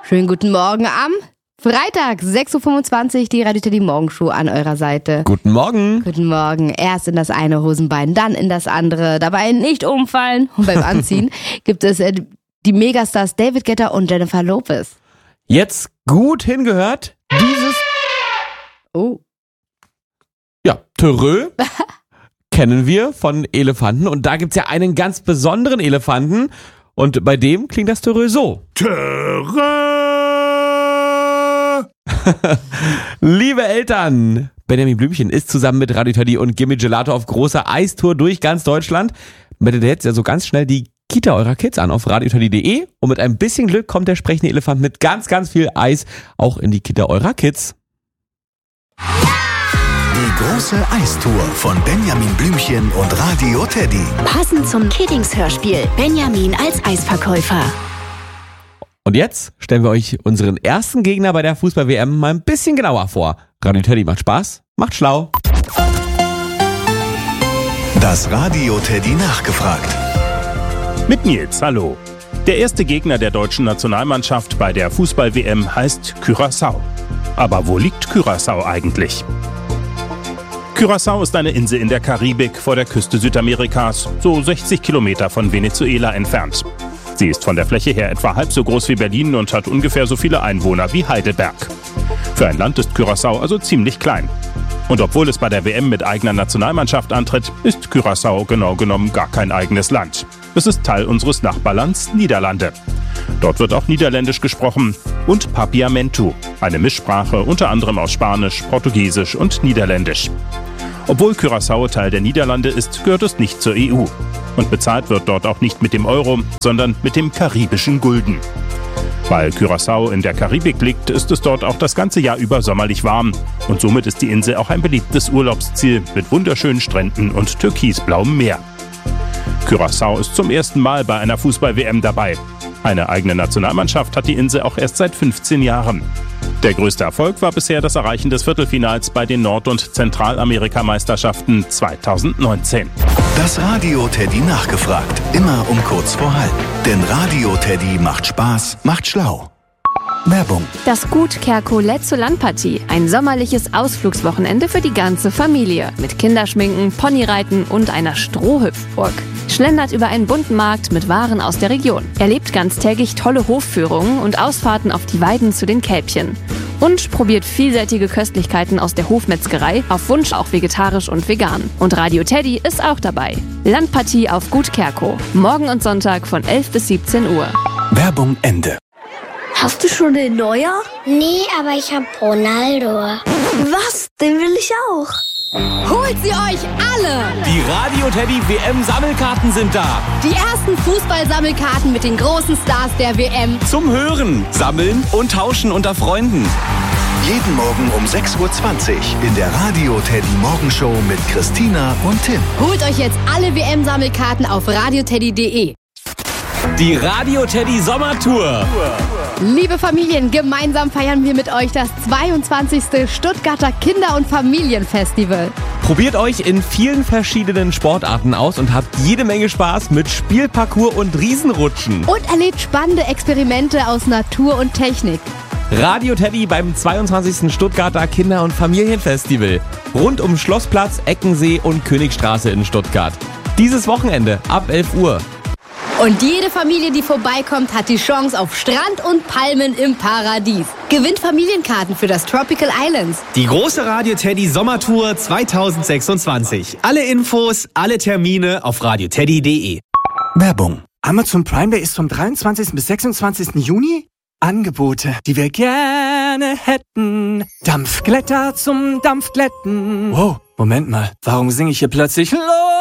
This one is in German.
Schönen guten Morgen am Freitag, 6.25 Uhr, die Radio Teddy Morgenshow an eurer Seite. Guten Morgen. Guten Morgen. Erst in das eine Hosenbein, dann in das andere. Dabei nicht umfallen. Und beim Anziehen gibt es die Megastars David Guetta und Jennifer Lopez. Jetzt gut hingehört, dieses... Oh. Ja, Törö kennen wir von Elefanten. Und da gibt's ja einen ganz besonderen Elefanten. Und bei dem klingt das Törö so. Törö! Liebe Eltern, Benjamin Blümchen ist zusammen mit Radio Teddy und Gimme Gelato auf großer Eistour durch ganz Deutschland. Meldet jetzt ja so ganz schnell die Kita eurer Kids an auf radioteddy.de und mit ein bisschen Glück kommt der sprechende Elefant mit ganz, ganz viel Eis auch in die Kita eurer Kids. Die große Eistour von Benjamin Blümchen und Radio Teddy. Passend zum Kiddings-Hörspiel. Benjamin als Eisverkäufer. Und jetzt stellen wir euch unseren ersten Gegner bei der Fußball-WM mal ein bisschen genauer vor. Radio Teddy macht Spaß, macht schlau. Das Radio Teddy nachgefragt. Mit Nils, hallo. Der erste Gegner der deutschen Nationalmannschaft bei der Fußball-WM heißt Curaçao. Aber wo liegt Curaçao eigentlich? Curaçao ist eine Insel in der Karibik vor der Küste Südamerikas, so 60 Kilometer von Venezuela entfernt. Sie ist von der Fläche her etwa halb so groß wie Berlin und hat ungefähr so viele Einwohner wie Heidelberg. Für ein Land ist Curaçao also ziemlich klein. Und obwohl es bei der WM mit eigener Nationalmannschaft antritt, ist Curaçao genau genommen gar kein eigenes Land. Es ist Teil unseres Nachbarlands Niederlande. Dort wird auch Niederländisch gesprochen und Papiamentu, eine Mischsprache unter anderem aus Spanisch, Portugiesisch und Niederländisch. Obwohl Curaçao Teil der Niederlande ist, gehört es nicht zur EU. Und bezahlt wird dort auch nicht mit dem Euro, sondern mit dem karibischen Gulden. Weil Curaçao in der Karibik liegt, ist es dort auch das ganze Jahr über sommerlich warm. Und somit ist die Insel auch ein beliebtes Urlaubsziel mit wunderschönen Stränden und türkisblauem Meer. Curaçao ist zum ersten Mal bei einer Fußball-WM dabei. Eine eigene Nationalmannschaft hat die Insel auch erst seit 15 Jahren. Der größte Erfolg war bisher das Erreichen des Viertelfinals bei den Nord- und Zentralamerika-Meisterschaften 2019. Das Radio Teddy nachgefragt. Immer um kurz vor halb. Denn Radio Teddy macht Spaß, macht schlau. Werbung. Das Gut Kerkolet zur Landpartie. Ein sommerliches Ausflugswochenende für die ganze Familie. Mit Kinderschminken, Ponyreiten und einer Strohhüpfburg. Schlendert über einen bunten Markt mit Waren aus der Region. Erlebt ganztägig tolle Hofführungen und Ausfahrten auf die Weiden zu den Kälbchen. Und probiert vielseitige Köstlichkeiten aus der Hofmetzgerei, auf Wunsch auch vegetarisch und vegan. Und Radio Teddy ist auch dabei. Landpartie auf Gut Kerko. Morgen und Sonntag von 11 bis 17 Uhr. Werbung Ende. Hast du schon den Neuer? Nee, aber ich hab Ronaldo. Was? Den will ich auch. Holt sie euch alle! Die Radio Teddy WM-Sammelkarten sind da. Die ersten Fußballsammelkarten mit den großen Stars der WM. Zum Hören, Sammeln und Tauschen unter Freunden. Jeden Morgen um 6.20 Uhr in der Radio Teddy Morgenshow mit Christina und Tim. Holt euch jetzt alle WM-Sammelkarten auf radioteddy.de. Die Radio Teddy Sommertour. Liebe Familien, gemeinsam feiern wir mit euch das 22. Stuttgarter Kinder- und Familienfestival. Probiert euch in vielen verschiedenen Sportarten aus und habt jede Menge Spaß mit Spielparcours und Riesenrutschen. Und erlebt spannende Experimente aus Natur und Technik. Radio Teddy beim 22. Stuttgarter Kinder- und Familienfestival. Rund um Schlossplatz, Eckensee und Königstraße in Stuttgart. Dieses Wochenende ab 11 Uhr. Und jede Familie, die vorbeikommt, hat die Chance auf Strand und Palmen im Paradies. Gewinnt Familienkarten für das Tropical Islands. Die große Radio Teddy Sommertour 2026. Alle Infos, alle Termine auf radioteddy.de. Werbung. Amazon Prime Day ist vom 23. bis 26. Juni. Angebote, die wir gerne hätten. Dampfglätter zum Dampfglätten. Wow, Moment mal, warum singe ich hier plötzlich los?